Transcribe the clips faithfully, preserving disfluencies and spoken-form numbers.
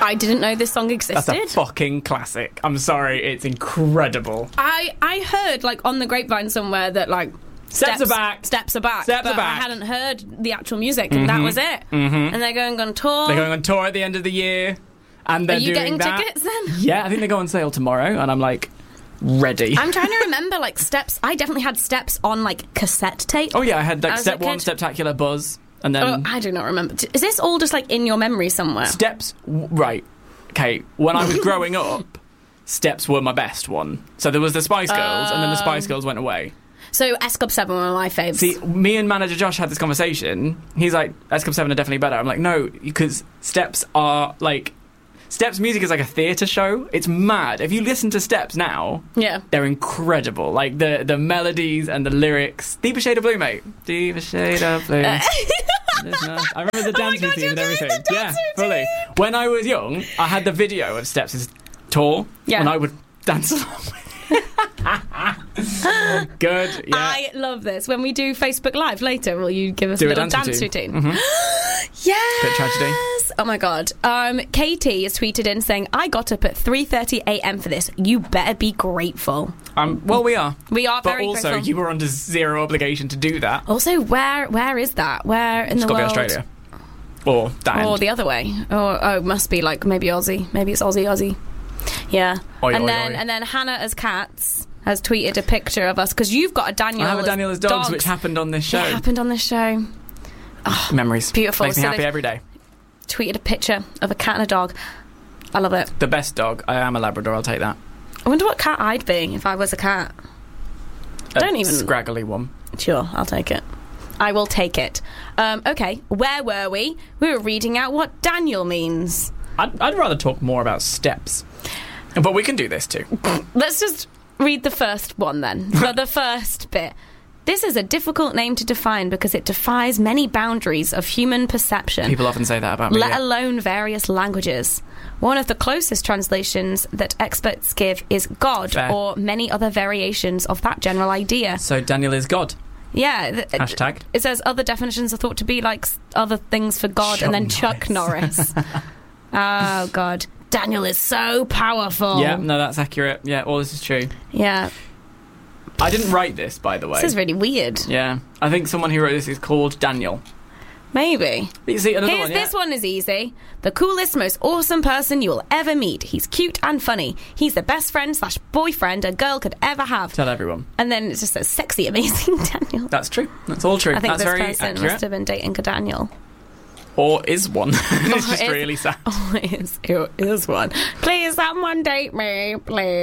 I didn't know this song existed. That's a fucking classic. I'm sorry, it's incredible. I, I heard, like, on the grapevine somewhere that, like, Steps, steps are back. Steps are back. Steps but are back. I hadn't heard the actual music, and mm-hmm. that was it. Mm-hmm. And they're going on tour. They're going on tour at the end of the year. And they're Are you doing getting that. tickets then? Yeah, I think they go on sale tomorrow, and I'm like, ready. I'm trying to remember, like, Steps. I definitely had Steps on, like, cassette tape. Oh, yeah, I had, like, As Step a One, kid. Steptacular, Buzz, and then... Oh, I do not remember. Is this all just, like, in your memory somewhere? Steps, right. Okay, when I was growing up, Steps were my best one. So there was the Spice Girls, um, and then the Spice Girls went away. So S Club seven were my faves. See, me and manager Josh had this conversation. He's like, S Club seven are definitely better. I'm like, no, because Steps are, like... Steps music is like a theatre show. It's mad. If you listen to Steps now, yeah, they're incredible. Like, the, the melodies and the lyrics. Deeper Shade of Blue, mate. Deeper Shade of Blue. I remember the dance oh God, routine and everything. The dance yeah, routine. fully. When I was young, I had the video of Steps' tour, yeah. and I would dance along with Good, yeah. I love this. When we do Facebook Live later, will you give us do a little a dance, dance routine? routine? Mm-hmm. Yes! Bit tragedy. Oh my God. Um, Katie has tweeted in saying, I got up at three thirty a.m. for this. You better be grateful. Um, well, we are. We are very grateful. But also, grateful. you were under zero obligation to do that. Also, where where is that? Where in It's the got to world? be Australia. Or that end. Or the other way. Or, oh, it must be like maybe Aussie. Maybe it's Aussie, Aussie. Yeah. Oi, and oi, then oi. and then Hannah as Cats has tweeted a picture of us because you've got a Daniel. I have a Daniel as dogs, which happened on this show. It happened on this show. Oh, memories. Beautiful. Makes me So happy they've every day. Tweeted a picture of a cat and a dog. I love it. The best dog. I am a Labrador, I'll take that. I wonder what cat I'd be if I was a cat. A Don't even... scraggly one. Sure, I'll take it. I will take it. Um, okay, where were we? We were reading out what Daniel means. I'd, I'd rather talk more about Steps. But we can do this too. Let's just read the first one then. the, the first bit. This is a difficult name to define because it defies many boundaries of human perception. People often say that about me. Let yeah. alone various languages. One of the closest translations that experts give is God, Fair. or many other variations of that general idea. So Daniel is God. Yeah. Th- Hashtag. It says other definitions are thought to be like s- other things for God, Chuck and then Norris. Chuck Norris. Oh, God. Daniel is so powerful. Yeah, no, that's accurate. Yeah, all this is true. Yeah. I didn't write this, by the way. This is really weird. Yeah. I think someone who wrote this is called Daniel. Maybe. But you see, another Here's, one, yeah. This one is easy. The coolest, most awesome person you will ever meet. He's cute and funny. He's the best friend slash boyfriend a girl could ever have. Tell everyone. And then it just says sexy, amazing Daniel. That's true. That's all true. I think That's this very person accurate. must have been dating a Daniel. Or is one. It's just is- really sad. Oh, it is, it is one. Please, someone date me,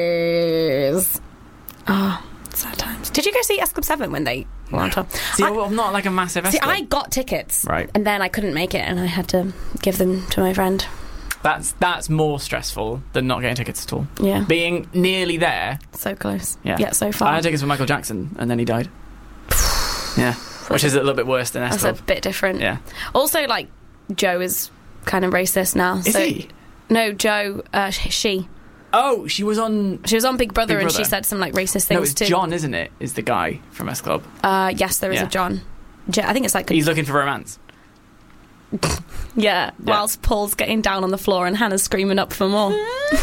please. Oh, sad times. Did you go see S Club seven when they were on tour? See, I, I'm not like a massive see, Escort. I got tickets. Right. And then I couldn't make it, and I had to give them to my friend. That's that's more stressful than not getting tickets at all. Yeah. Being nearly there. So close. Yeah. Yet so far. I had tickets for Michael Jackson, and then he died. Yeah. Which is a little bit worse than S That's Club. a bit different. Yeah. Also, like, Joe is kind of racist now. Is so, he? No, Joe, uh, sh- she. Oh, she was on... She was on Big Brother, Big and she Brother. said some, like, racist No, things, it's too. John, isn't it? Is the guy from S Club. Uh, yes, there is Yeah. a John. Jo- I think it's like... A, He's looking for romance. yeah, Yeah. whilst Paul's getting down on the floor and Hannah's screaming up for more.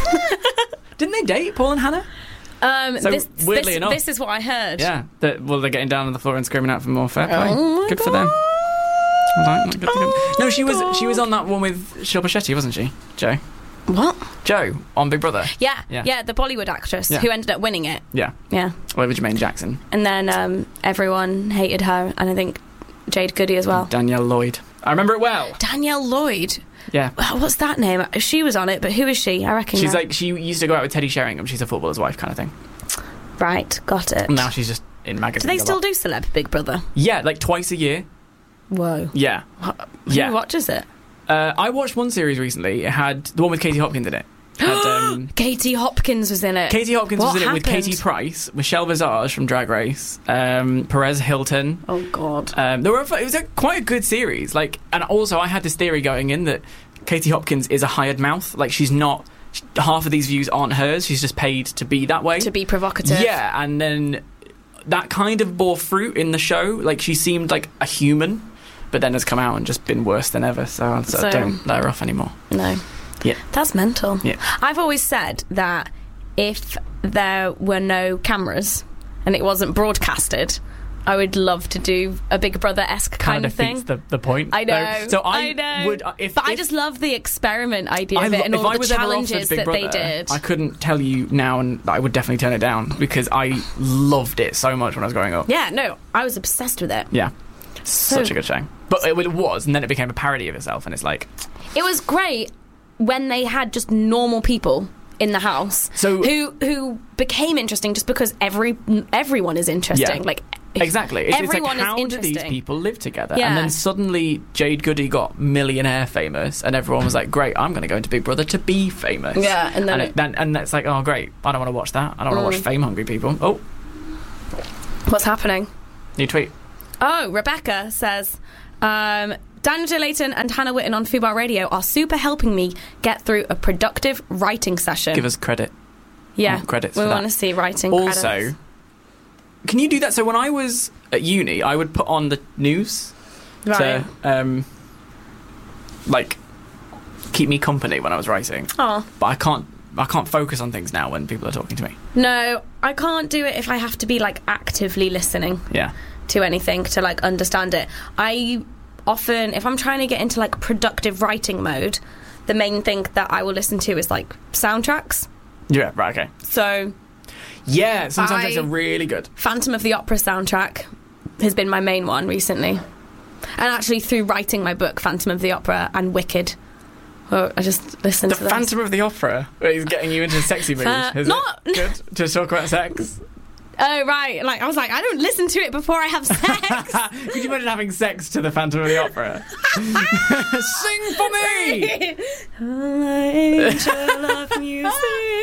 Didn't they date, Paul and Hannah? Um, So, this, weirdly this, enough- this is what I heard. Yeah. That, well, they're getting down on the floor and screaming out for more. Fair play. Oh my Good for them. Right, good to go. Oh no, she was God. she was on that one with Shilpa Shetty, wasn't she? Joe. What? Joe on Big Brother. Yeah, Yeah. yeah, the Bollywood actress Yeah. who ended up winning it. Yeah. Yeah. Well, with Jermaine Jackson. And then um, everyone hated her, and I think Jade Goody as well. Danielle Lloyd. I remember it well. Danielle Lloyd. Yeah. Well, what's that name? She was on it, but who is she? I reckon. She's her. like, she used to go out with Teddy Sheringham. She's a footballer's wife kind of thing. Right, got it. And now she's just in magazines. Do they a still lot. do Celeb Big Brother? Yeah, like twice a year. Whoa. Yeah. Yeah. Who watches it? Uh, I watched one series recently. It had the one with Katie Hopkins in it. It had, um, Katie Hopkins was in it. Katie Hopkins What was in it with happened? Katie Price, Michelle Visage from Drag Race, um, Perez Hilton. Oh, God. Um, there were it was a, quite a good series. Like, and also I had this theory going in that Katie Hopkins is a hired mouth. Like, she's not. Half of these views aren't hers. She's just paid to be that way. To be provocative. Yeah, and then that kind of bore fruit in the show. Like, she seemed like a human, but then has come out and just been worse than ever. So, so, So- don't let her off anymore. No. Yeah. That's mental. Yeah. I've always said that if there were no cameras and it wasn't broadcasted, I would love to do a Big Brother-esque kind Kind of of thing. defeats the, the point. I know. though. So I, I know. would. uh, If, but I if- just love the experiment idea I of it lo- and if all I the was ever offered challenges Big that Brother, they did. I couldn't tell you now, and I would definitely turn it down because I loved it so much when I was growing up. Yeah, no, I was obsessed with it. Yeah, So- such a good show. But it, it was, and then it became a parody of itself, and it's like It was great when they had just normal people in the house So- who who became interesting just because every everyone is interesting. Yeah. Like exactly. It's, it's everyone like how is do these interesting. people live together? Yeah. And then suddenly Jade Goody got millionaire famous, and everyone was like, "Great, I'm going to go into Big Brother to be famous." Yeah, and then and, it, then and it's like, "Oh, great, I don't want to watch that. I don't want to Mm. watch fame-hungry people." Oh, What's happening? new tweet. Oh, Rebecca says, um, Daniel J. Layton and Hannah Witten on Fubar Radio are super helping me get through a productive writing session. Give us credit. yeah, oh, credits we for that. want to see writing Also, credits. can you do that? So when I was at uni, I would put on the news Right. to, um, like, keep me company when I was writing. Oh, But I can't. I can't focus on things now when people are talking to me. no, I can't do it if I have to be, like, actively listening Yeah. to anything to, like, understand it. I often, if I'm trying to get into, like, productive writing mode, the main thing that I will listen to is, like, soundtracks. Yeah. Right. Okay. So Yeah. Some soundtracks I- are really good. Phantom of the Opera soundtrack has been my main one recently. And actually, through writing my book, Phantom of the Opera and Wicked, well, I just listened The to those. Phantom of the Opera is getting you into a sexy mood. Uh, is not- it good to talk about sex? Oh, right. Like, I was like, I don't listen to it before I have sex. Could you imagine having sex to the Phantom of the Opera? Sing for me! Angel of music.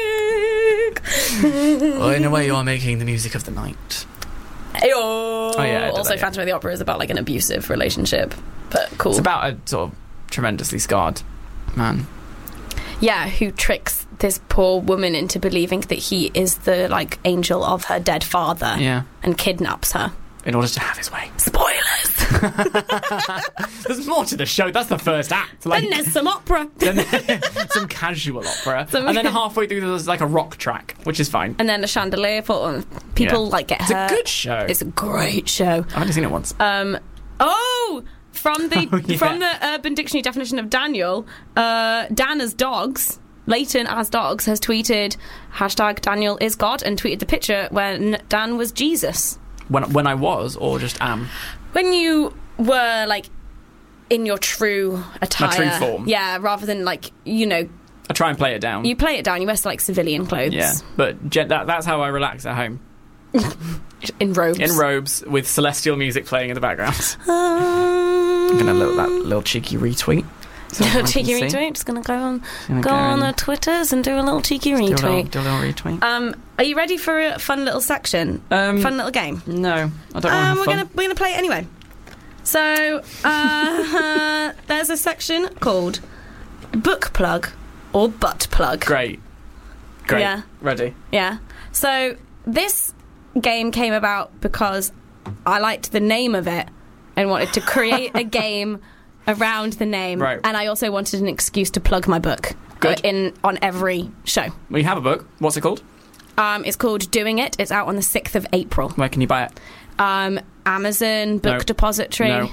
Well, in a way, you are making the music of the night. Oh, yeah, I did also, that, yeah. Phantom of the Opera is about, like, an abusive relationship. But cool. It's about a sort of tremendously scarred man. Yeah, who tricks this poor woman into believing that he is the, like, angel of her dead father. Yeah. And kidnaps her. In order to have his way. Spoilers! There's more to the show. That's the first act. Like, And there's some opera. then some casual opera. Some- And then halfway through, there's like a rock track, which is fine. And then a chandelier for people, Yeah. like, get It's hurt. a good show. It's a great show. I've only seen it once. Um, oh! From the Oh, yeah. from the Urban Dictionary definition of Daniel, uh, Dan as dogs, Leighton as dogs, has tweeted hashtag Daniel is God and tweeted the picture when Dan was Jesus. When when I was, or just am. When you were, like, in your true attire. true form. Yeah, rather than, like, you know, I try and play it down. you play it down, you wear, like, civilian clothes. Yeah, but gen- that, that's how I relax at home. In robes. In robes, with celestial music playing in the background. Um, I'm going to little that little cheeky retweet. So everyone can cheeky see. retweet. Just gonna go on, Gonna go go on and the Twitters and do a little cheeky Do a little, retweet. do a little retweet. Um, are you ready for a fun little section? Um, Fun little game. No, I don't want to Um, have we're fun. gonna we're gonna play it anyway. So uh, there's a section called book plug or butt plug. Great. Great. Yeah. Ready. Yeah. So this game came about because I liked the name of it and wanted to create a game around the name. Right. And I also wanted an excuse to plug my book. Good. uh, in on every show. We have a book. What's it called? Um, it's called Doing It. It's out on the sixth of April. Where can you buy it? Um, Amazon, Book No. Depository. No.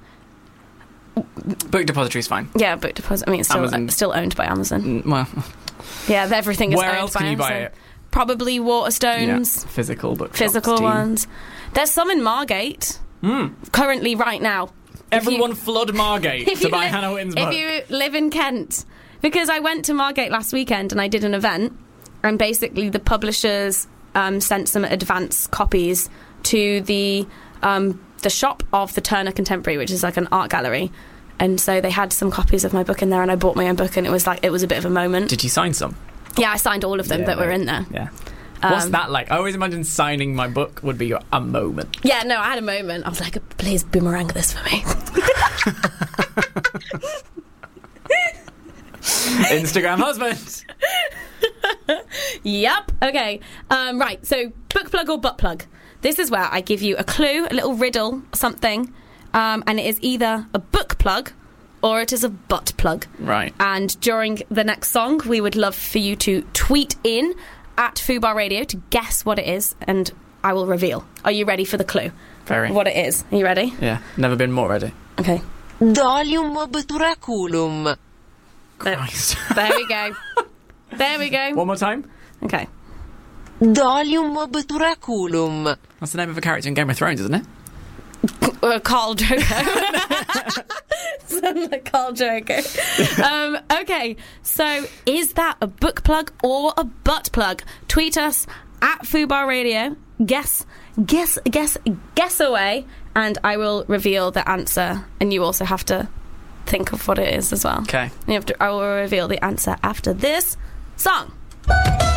Book Depository is fine. Yeah, Book Deposit. I mean, it's still Amazon. uh, still owned by Amazon. Mm, Well, Yeah, everything is where owned else by can you Amazon. buy it? Probably Waterstones, Yeah, physical book. physical team. ones. There's some in Margate Mm. currently right now. Everyone flood Margate If to you buy li- Hannah Witten's If book. you live in Kent, because I went to Margate last weekend and I did an event, and basically the publishers um, sent some advance copies to the um, the shop of the Turner Contemporary, which is like an art gallery. And so they had some copies of my book in there, and I bought my own book, and it was like it was a bit of a moment. Did you sign some? Yeah, I signed all of them Yeah, that were right. in there. Yeah. What's Um, that like? I always imagine signing my book would be a moment. Yeah, no, I had a moment. I was like, please boomerang this for me. Instagram husband. Yep. Okay. Um, right. So, book plug or butt plug. This is where I give you a clue, a little riddle, something, um, and it is either a book plug or it is a butt plug. Right. And during the next song, we would love for you to tweet in at Fubar Radio to guess what it is, and I will reveal. Are you ready for the clue? Very. What it is. Are you ready? Yeah, never been more ready. Okay. Dolium obturaculum. Christ. There we go. There we go. One more time. Okay. Dolium obturaculum. That's the name of a character in Game of Thrones, isn't it? Uh, Carl Drogo. Sound like Carl Drogo. Um, okay, so is that a book plug or a butt plug? Tweet us at Fubar Radio. Guess, guess, guess, guess away, and I will reveal the answer. And you also have to think of what it is as well. Okay. You have to. I will reveal the answer after this song.